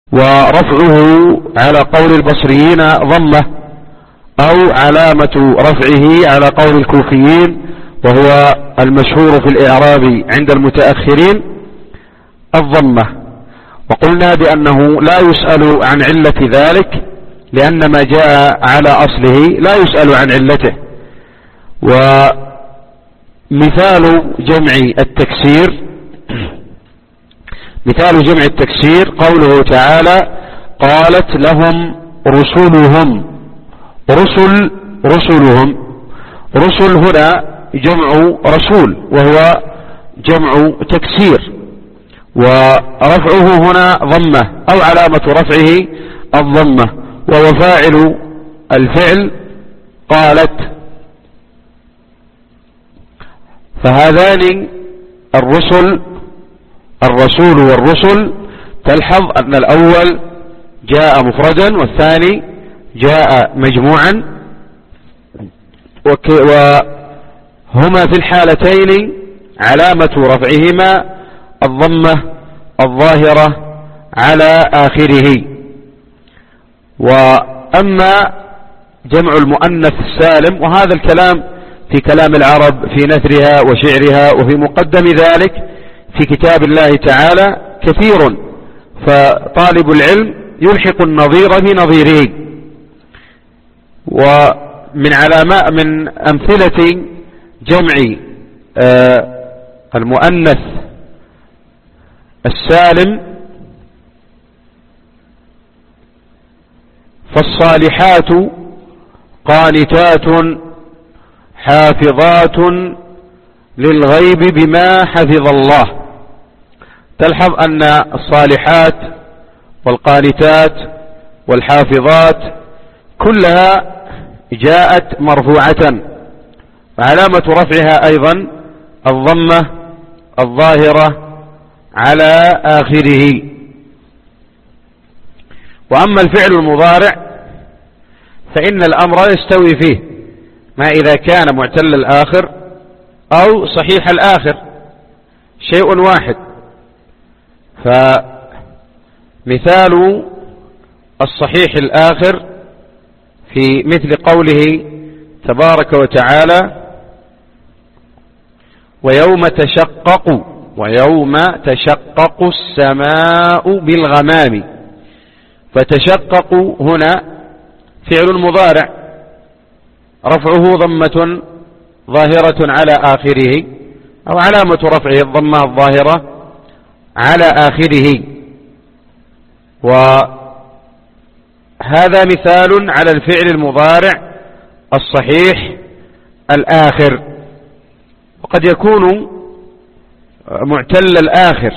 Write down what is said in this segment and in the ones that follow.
ورفعه على قول البصريين ضمة، أو علامة رفعه على قول الكوفيين وهو المشهور في الإعراب عند المتأخرين الضمة. وقلنا بأنه لا يسأل عن علة ذلك، لأن ما جاء على أصله لا يسأل عن علته. ومثال جمع التكسير قوله تعالى: قالت لهم رسلهم. رسل هنا جمع رسول، وهو جمع تكسير، ورفعه هنا ضمة، أو علامة رفعه الضمة، وهو فاعل الفعل قالت. فهذان الرسول والرسل، تلحظ أن الأول جاء مفردا والثاني جاء مجموعا، وهما في الحالتين علامة رفعهما الضمة الظاهرة على آخره. وأما جمع المؤنث السالم، وهذا الكلام في كلام العرب في نثرها وشعرها، وفي مقدم ذلك في كتاب الله تعالى كثير، فطالب العلم يلحق النظير بنظيره. ومن أمثلة جمع المؤنث السالم: فالصالحات قانتات حافظات للغيب بما حفظ الله. تلحظ أن الصالحات والقانتات والحافظات كلها جاءت مرفوعة، وعلامة رفعها أيضا الضمة الظاهرة على آخره. وأما الفعل المضارع فإن الأمر يستوي فيه ما إذا كان معتل الآخر أو صحيح الآخر، شيء واحد. فمثال الصحيح الآخر في مثل قوله تبارك وتعالى: ويوم تشقق السماء بالغمام. فتشقق هنا فعل مضارع، رفعه ضمة ظاهرة على آخره، أو علامة رفعه الضمة الظاهرة على آخره. وهذا مثال على الفعل المضارع الصحيح الآخر. وقد يكون معتل الآخر،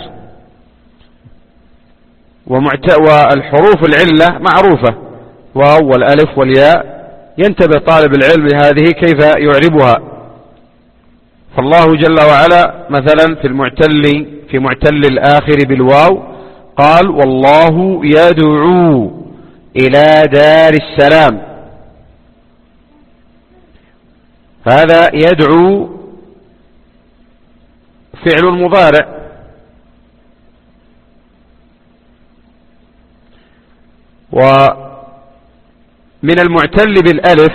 والحروف العلة معروفة، واو والألف والياء، ينتبه طالب العلم لهذه كيف يعربها. فالله جل وعلا مثلا في معتل الآخر بالواو قال: والله يدعو إلى دار السلام. هذا يدعو فعل مضارع، ومن المعتل بالألف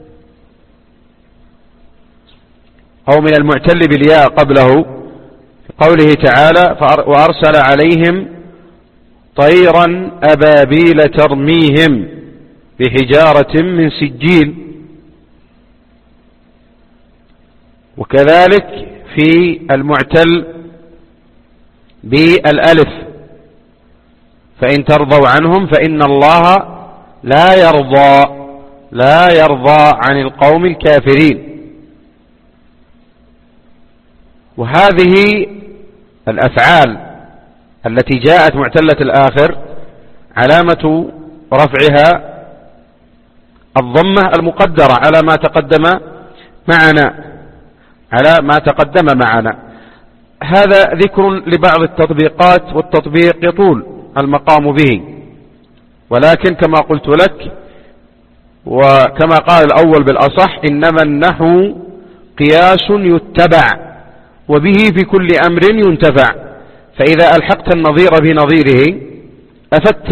أو من المعتل بالياء قبله قوله تعالى: وأرسل عليهم طيرا أبابيل ترميهم بحجارة من سجيل. وكذلك في المعتل بالألف: فإن ترضوا عنهم فإن الله لا يرضى عن القوم الكافرين. وهذه الأفعال التي جاءت معتلة الآخر علامة رفعها الضمة المقدرة على ما تقدم معنا. هذا ذكر لبعض التطبيقات، والتطبيق يطول المقام به، ولكن كما قلت لك وكما قال الأول بالأصح: إنما النحو قياس يتبع، وبه في كل أمر ينتفع. فإذا ألحقت النظير بنظيره أفدت